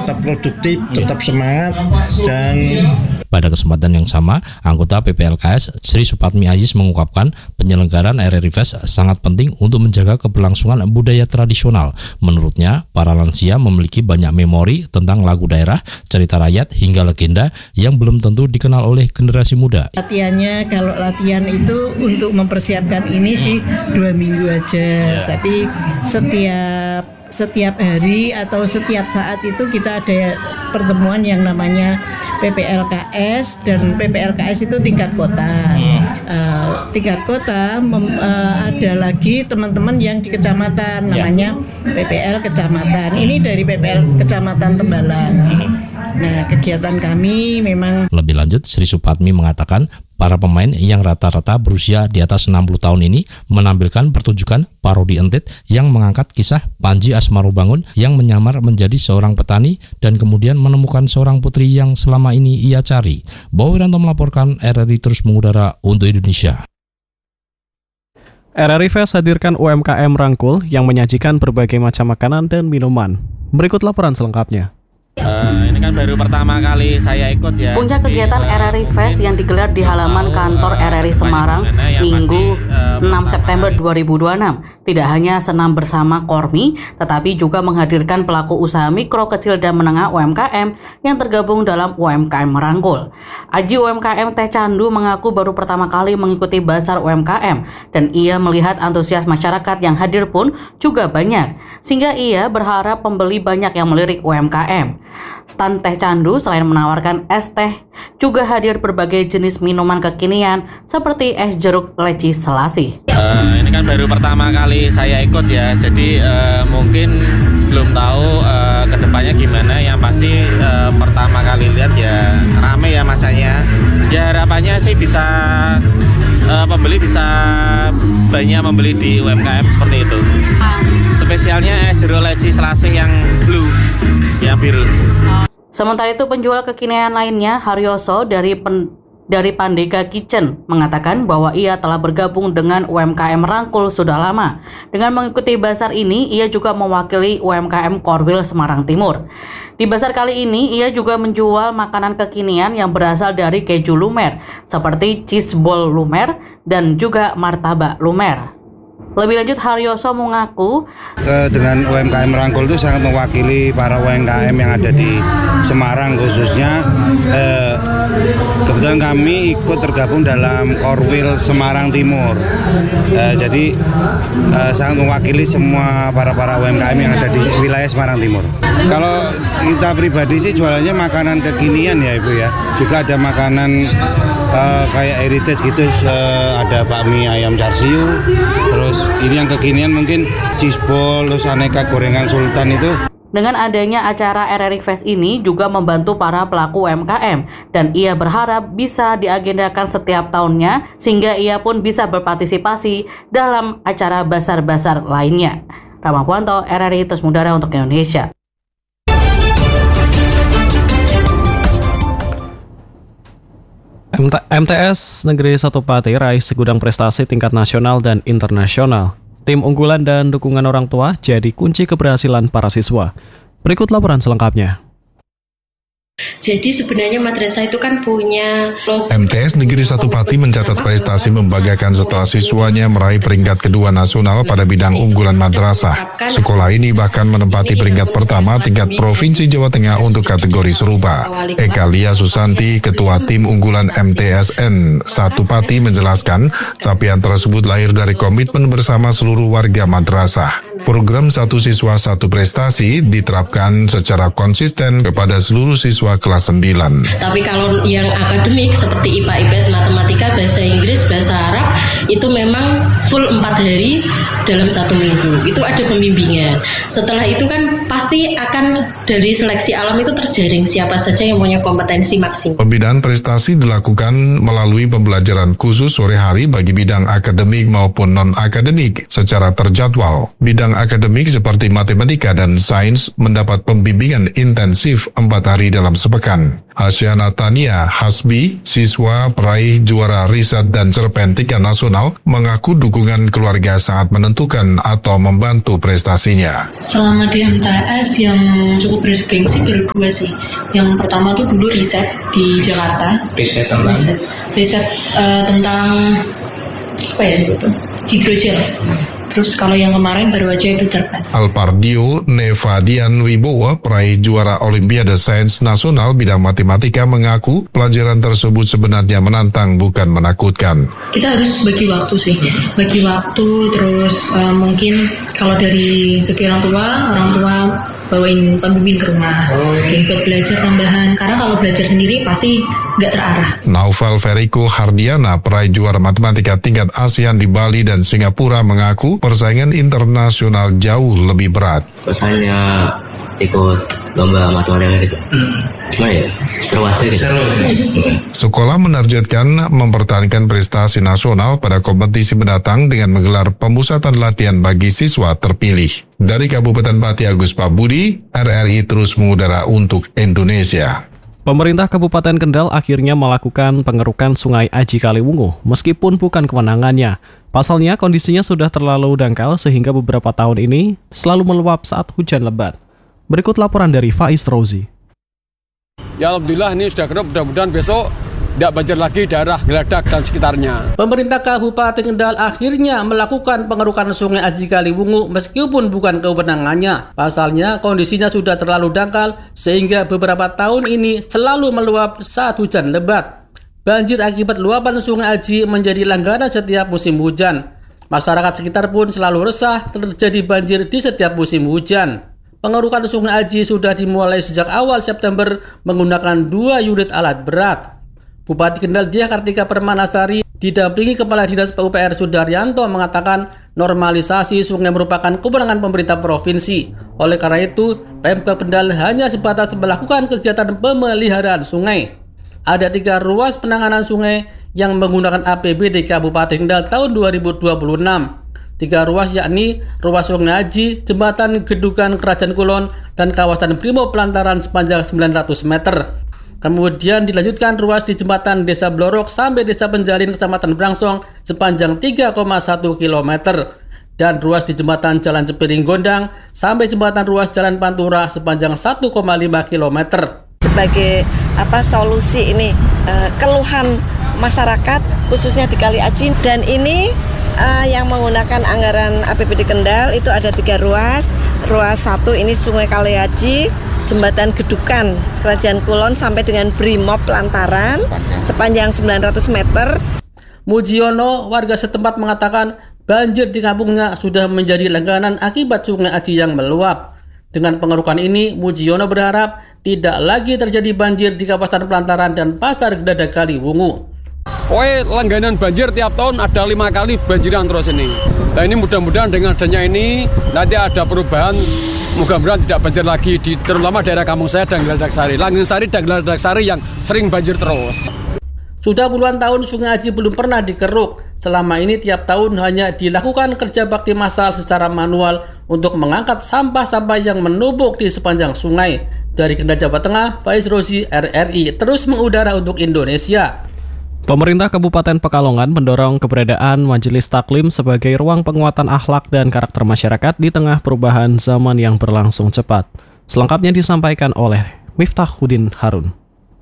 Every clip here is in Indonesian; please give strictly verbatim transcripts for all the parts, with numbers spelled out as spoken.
tetap produktif, tetap semangat. Dan pada kesempatan yang sama, anggota P P L K S Sri Supatmi Ayis mengungkapkan penyelenggaraan R R I Fest sangat penting untuk menjaga keberlangsungan budaya tradisional. Menurutnya, para lansia memiliki banyak memori tentang lagu daerah, cerita rakyat, hingga legenda yang belum tentu dikenal oleh generasi muda. Latihannya, kalau latihan itu untuk mempersiapkan ini sih dua minggu aja, tapi setiap setiap hari atau setiap saat itu kita ada pertemuan yang namanya P P L K S, dan P P L K S itu tingkat kota. Uh, tingkat kota mem, uh, ada lagi teman-teman yang di kecamatan namanya P P L kecamatan. Ini dari P P L Kecamatan Tembalang. Nah, kegiatan kami memang. Lebih lanjut, Sri Supatmi mengatakan para pemain yang rata-rata berusia di atas enam puluh tahun ini menampilkan pertunjukan parodi entit yang mengangkat kisah Panji Asmarubangun yang menyamar menjadi seorang petani dan kemudian menemukan seorang putri yang selama ini ia cari. Bowo Wiranto melaporkan, R R I terus mengudara untuk Indonesia. R R I Fest hadirkan U M K M Rangkul yang menyajikan berbagai macam makanan dan minuman. Berikut laporan selengkapnya. Uh, ini kan baru pertama kali saya ikut ya. Puncak kegiatan R R I Fest yang digelar di halaman kantor R R I Semarang Minggu enam September dua ribu dua puluh enam tidak hanya senam bersama Kormi, tetapi juga menghadirkan pelaku usaha mikro, kecil, dan menengah U M K M yang tergabung dalam U M K M Rangkul. Aji U M K M Teh Candu mengaku baru pertama kali mengikuti Basar U M K M dan ia melihat antusias masyarakat yang hadir pun juga banyak, sehingga ia berharap pembeli banyak yang melirik U M K M. Stand Teh Candu selain menawarkan es teh, juga hadir berbagai jenis minuman kekinian seperti es jeruk leci selasih. Uh, ini kan baru pertama kali saya ikut ya, jadi uh, mungkin belum tahu uh, kedepannya gimana. Yang pasti uh, pertama kali lihat ya rame ya masanya. Ya harapannya sih bisa uh, pembeli bisa banyak membeli di U M K M seperti itu. Spesialnya es jeruk leci selasih yang blue, yang biru. Sementara itu penjual kekinian lainnya, Haryoso dari pen, dari Pandega Kitchen mengatakan bahwa ia telah bergabung dengan U M K M Rangkul sudah lama. Dengan mengikuti basar ini, ia juga mewakili U M K M Korwil Semarang Timur. Di basar kali ini, ia juga menjual makanan kekinian yang berasal dari keju lumer, seperti cheese ball lumer dan juga martabak lumer. Lebih lanjut, Haryoso mengaku dengan U M K M Rangkul itu sangat mewakili para U M K M yang ada di Semarang khususnya. Eh, kebetulan kami ikut tergabung dalam Korwil Semarang Timur. Eh, jadi eh, sangat mewakili semua para-para U M K M yang ada di wilayah Semarang Timur. Kalau kita pribadi sih jualannya makanan kekinian ya Ibu ya. Juga ada makanan uh, kayak heritage gitu, uh, ada bakmi ayam carsiu. Terus ini yang kekinian mungkin cheese ball, terus aneka gorengan sultan itu. Dengan adanya acara R R I Fest ini juga membantu para pelaku U M K M dan ia berharap bisa diagendakan setiap tahunnya sehingga ia pun bisa berpartisipasi dalam acara basar-basar lainnya. Rama Puanto, R R I terus mengudara untuk Indonesia. M T S Negeri satu Pati raih segudang prestasi tingkat nasional dan internasional. Tim unggulan dan dukungan orang tua jadi kunci keberhasilan para siswa. Berikut laporan selengkapnya. Jadi sebenarnya madrasah itu kan punya logo. M T S Negeri satu Pati mencatat prestasi membanggakan setelah siswanya meraih peringkat kedua nasional pada bidang unggulan madrasah. Sekolah ini bahkan menempati peringkat pertama tingkat Provinsi Jawa Tengah untuk kategori serupa. Eka Lia Susanti, Ketua Tim Unggulan M T S N satu Pati menjelaskan, capaian tersebut lahir dari komitmen bersama seluruh warga madrasah. Program Satu Siswa Satu Prestasi diterapkan secara konsisten kepada seluruh siswa kelas sembilan. Tapi kalau yang akademik seperti I P A, I P S, Matematika, Bahasa Inggris, Bahasa Arab itu memang full empat hari dalam satu minggu. Itu ada pembimbingan. Setelah itu kan pasti akan dari seleksi alam itu terjaring siapa saja yang punya kompetensi maksimal. Pembinaan prestasi dilakukan melalui pembelajaran khusus sore hari bagi bidang akademik maupun non-akademik secara terjadwal. Bidang akademik seperti matematika dan sains mendapat pembimbingan intensif empat hari dalam sepekan. Asyana Tania Hasbi, siswa peraih juara riset dan cerpen tingkat nasional, mengaku dukungan keluarga sangat menentukan atau membantu prestasinya. Selama di M T S yang cukup bergengsi baru dua sih. Yang pertama tuh dulu riset di Jakarta. Riset tentang? Riset, riset uh, tentang apa ya itu? Hidrogel. Terus kalau yang kemarin baru aja itu cerpen. Alpardio Nevadian Wibowo, peraih juara Olimpiade Sains Nasional bidang matematika, mengaku pelajaran tersebut sebenarnya menantang bukan menakutkan. Kita harus bagi waktu sih, bagi waktu terus uh, mungkin kalau dari segi orang tua, orang tua bawain pembimbing ke rumah, oh, iya. Buat belajar tambahan. Karena kalau belajar sendiri pasti nggak terarah. Naufal Veriko Hardiana, peraih juara matematika tingkat ASEAN di Bali dan Singapura, mengaku persaingan internasional jauh lebih berat. Rasanya ikut lomba matematika gitu. Hmm. Cuma ya seru aja gitu. Seru. Sekolah menargetkan mempertahankan prestasi nasional pada kompetisi mendatang dengan menggelar pemusatan latihan bagi siswa terpilih. Dari Kabupaten Pati, Agus Pabudi, R R I terus mengudara untuk Indonesia. Pemerintah Kabupaten Kendal akhirnya melakukan pengerukan Sungai Aji Kaliwungu, meskipun bukan kewenangannya. Pasalnya, kondisinya sudah terlalu dangkal sehingga beberapa tahun ini selalu meluap saat hujan lebat. Berikut laporan dari Faiz Rozi. Ya alhamdulillah ini sudah kerup, mudah-mudahan besok tidak banjir lagi daerah Geladak dan sekitarnya. Pemerintah Kabupaten Kendal akhirnya melakukan pengerukan Sungai Aji Kaliwungu meskipun bukan kewenangannya. Pasalnya kondisinya sudah terlalu dangkal sehingga beberapa tahun ini selalu meluap saat hujan lebat. Banjir akibat luapan Sungai Aji menjadi langganan setiap musim hujan. Masyarakat sekitar pun selalu resah terjadi banjir di setiap musim hujan. Pengerukan Sungai Aji sudah dimulai sejak awal September menggunakan dua unit alat berat. Bupati Kendal Diah Kartika Permanasari didampingi Kepala Dinas P U P R Sudaryanto mengatakan normalisasi sungai merupakan kewenangan pemerintah provinsi. Oleh karena itu, Pemkab Kendal hanya sebatas melakukan kegiatan pemeliharaan sungai. Ada tiga ruas penanganan sungai yang menggunakan A P B D Kabupaten Kendal tahun dua ribu dua puluh enam. Tiga ruas yakni ruas Sungai Aji, Jembatan Gedukan Kerajaan Kulon, dan kawasan Brimo Pelantaran sepanjang sembilan ratus meter. Kemudian dilanjutkan ruas di jembatan Desa Blorok sampai Desa Penjalin Kecamatan Brangsong sepanjang tiga koma satu kilometer. Dan ruas di jembatan Jalan Cepiring Gondang sampai jembatan ruas Jalan Pantura sepanjang satu koma lima kilometer. Sebagai apa solusi ini uh, keluhan masyarakat khususnya di Kali Aji, dan ini uh, yang menggunakan anggaran A P B D Kendal itu ada tiga ruas. Ruas satu ini Sungai Kali Aji, Jembatan Gedukan Kerajaan Kulon sampai dengan Brimo Pelantaran sepanjang sembilan ratus meter. Mujiono, warga setempat, mengatakan banjir di kampungnya sudah menjadi langganan akibat Sungai Aji yang meluap. Dengan pengerukan ini, Mujiono berharap tidak lagi terjadi banjir di kawasan Pelantaran dan Pasar Geladak Kaliwungu. Pokoknya langganan banjir tiap tahun ada lima kali banjiran terus ini. Nah ini mudah-mudahan dengan adanya ini nanti ada perubahan. Mudah-mudahan tidak banjir lagi di terutama daerah kampung saya dan Geladak Sari, Langgeng Sari dan Geladak Sari yang sering banjir terus. Sudah puluhan tahun Sungai Aji belum pernah dikeruk. Selama ini tiap tahun hanya dilakukan kerja bakti massal secara manual untuk mengangkat sampah-sampah yang menumpuk di sepanjang sungai. Dari Kendal, Jawa Tengah, Faiz Rozi, R R I terus mengudara untuk Indonesia. Pemerintah Kabupaten Pekalongan mendorong keberadaan Majelis Taklim sebagai ruang penguatan akhlak dan karakter masyarakat di tengah perubahan zaman yang berlangsung cepat. Selengkapnya disampaikan oleh Miftahuddin Harun.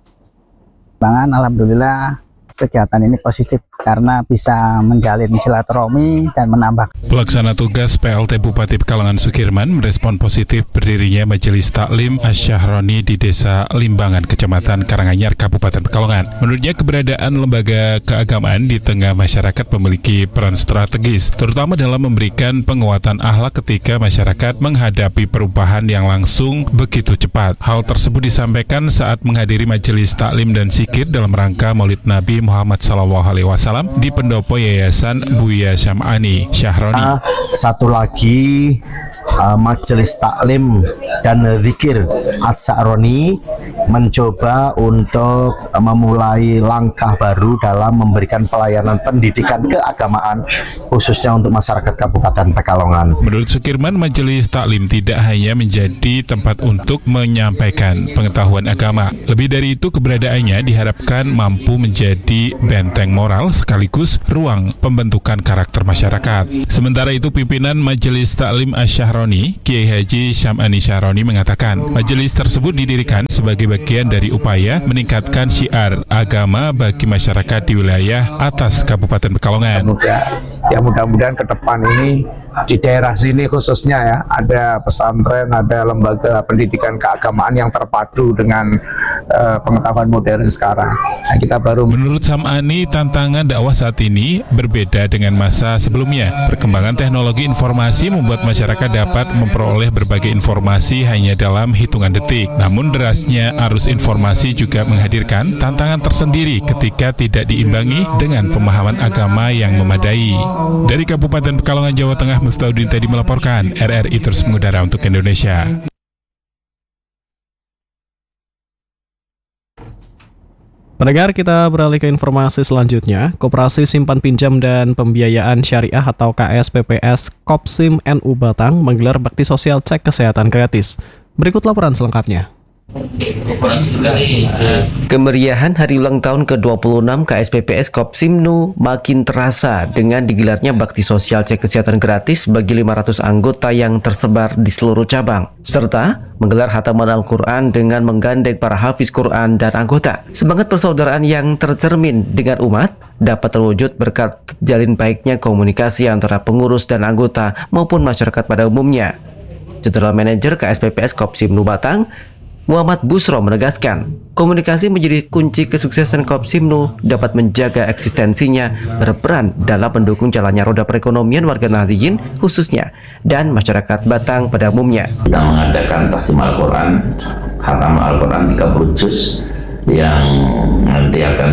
Bangan, alhamdulillah kegiatan ini positif karena bisa menjalin silaturahmi dan menambah. Pelaksana tugas P L T Bupati Pekalongan Sukirman merespon positif berdirinya Majelis Taklim Asy-Syahroni di Desa Limbangan, Kecamatan Karanganyar, Kabupaten Pekalongan. Menurutnya keberadaan lembaga keagamaan di tengah masyarakat memiliki peran strategis, terutama dalam memberikan penguatan akhlak ketika masyarakat menghadapi perubahan yang langsung begitu cepat. Hal tersebut disampaikan saat menghadiri Majelis Taklim dan Zikir dalam rangka Maulid Nabi Muhammad Shallallahu Alaihi Wasallam di pendopo Yayasan Buya Syam'ani Syahroni. Uh, satu lagi uh, Majelis Taklim dan Zikir As-Syahroni mencoba untuk uh, memulai langkah baru dalam memberikan pelayanan pendidikan keagamaan khususnya untuk masyarakat Kabupaten Pekalongan. Menurut Sukirman, Majelis Taklim tidak hanya menjadi tempat untuk menyampaikan pengetahuan agama. Lebih dari itu, keberadaannya diharapkan mampu menjadi benteng moral sekaligus ruang pembentukan karakter masyarakat. Sementara itu, pimpinan Majelis Taklim Asy-Syahroni, Kiai Haji Syam'ani Syahroni mengatakan, majelis tersebut didirikan sebagai bagian dari upaya meningkatkan syiar agama bagi masyarakat di wilayah atas Kabupaten Pekalongan. Ya mudah-mudahan ke depan ini di daerah sini khususnya ya ada pesantren, ada lembaga pendidikan keagamaan yang terpadu dengan uh, pengetahuan modern sekarang. Nah, kita baru menurut Syam'ani, tantangan dakwah saat ini berbeda dengan masa sebelumnya. Perkembangan teknologi informasi membuat masyarakat dapat memperoleh berbagai informasi hanya dalam hitungan detik. Namun derasnya arus informasi juga menghadirkan tantangan tersendiri ketika tidak diimbangi dengan pemahaman agama yang memadai. Dari Kabupaten Pekalongan, Jawa Tengah, Miftahudin tadi melaporkan. R R I terus mengudara untuk Indonesia. Pendengar, kita beralih ke informasi selanjutnya. Koperasi Simpan Pinjam dan Pembiayaan Syariah atau K S P P S Kopsim N U Batang menggelar bakti sosial cek kesehatan gratis. Berikut laporan selengkapnya. Kemeriahan hari ulang tahun ke dua puluh enam K S P P S Kopsim N U makin terasa dengan digelarnya bakti sosial cek kesehatan gratis bagi lima ratus anggota yang tersebar di seluruh cabang, serta menggelar khataman Al-Quran dengan menggandeng para hafiz Quran dan anggota. Semangat persaudaraan yang tercermin dengan umat dapat terwujud berkat terjalin baiknya komunikasi antara pengurus dan anggota maupun masyarakat pada umumnya. General Manager K S P P S Kopsim N U Batang, Muhammad Busro, menegaskan, komunikasi menjadi kunci kesuksesan Kopsim N U dapat menjaga eksistensinya, berperan dalam mendukung jalannya roda perekonomian warga Nahdliyin khususnya dan masyarakat Batang pada umumnya. Kita mengadakan tahsim Al-Quran, khatam Al-Quran tiga puluh juz yang nanti akan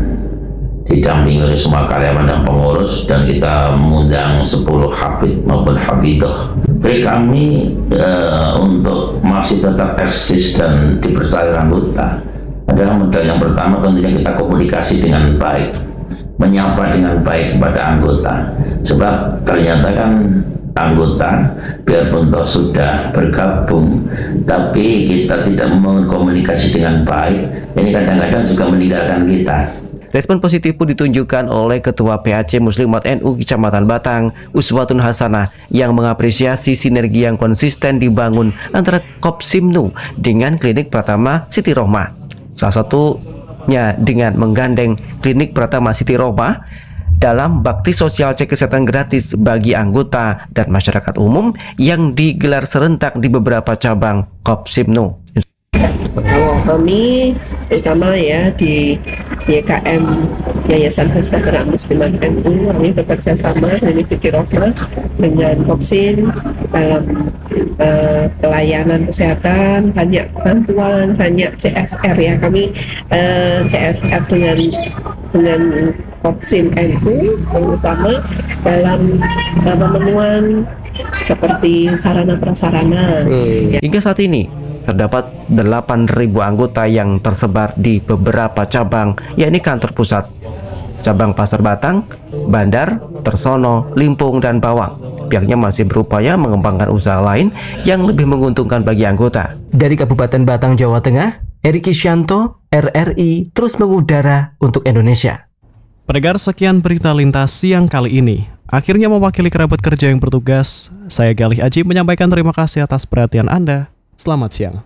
didampingi oleh semua karyawan dan pengurus, dan kita mengundang sepuluh hafidh maupun hafidah. Bagi kami uh, untuk masih tetap eksis dan dipercaya anggota adalah modal yang pertama, tentunya kita komunikasi dengan baik, menyapa dengan baik kepada anggota, sebab ternyata kan anggota biarpun toh sudah bergabung tapi kita tidak membangun komunikasi dengan baik, ini kadang-kadang juga meninggalkan kita. Respon positif pun ditunjukkan oleh Ketua P A C Muslimat N U Kecamatan Batang, Uswatun Hasanah, yang mengapresiasi sinergi yang konsisten dibangun antara Kopsim N U dengan Klinik Pratama Siti Rohmah. Salah satunya dengan menggandeng Klinik Pratama Siti Rohmah dalam bakti sosial cek kesehatan gratis bagi anggota dan masyarakat umum yang digelar serentak di beberapa cabang Kopsim N U. Kalau kami terutama ya di Y K M Yayasan Kesejahteraan Muslimat N U, kami bekerja sama dengan Siti Rohmah dengan Kopsim dalam uh, pelayanan kesehatan, banyak bantuan, banyak C S R ya, kami uh, C S R dengan dengan Kopsim N U terutama dalam uh, pemenuhan seperti sarana prasarana. Hmm. Hingga saat ini terdapat delapan ribu anggota yang tersebar di beberapa cabang, yakni kantor pusat, cabang Pasar Batang, Bandar, Tersono, Limpung, dan Bawang. Pihaknya masih berupaya mengembangkan usaha lain yang lebih menguntungkan bagi anggota. Dari Kabupaten Batang, Jawa Tengah, Erik Isyanto, R R I terus mengudara untuk Indonesia. Pendengar, sekian berita lintas siang kali ini. Akhirnya mewakili kerabat kerja yang bertugas, saya Galih Aji menyampaikan terima kasih atas perhatian Anda. Selamat siang.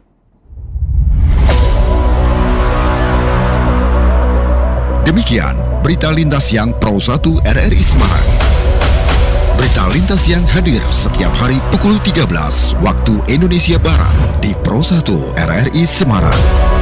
Demikian berita lintas siang Pro satu R R I Semarang. Berita lintas siang hadir setiap hari pukul tiga belas waktu Indonesia Barat di Pro satu R R I Semarang.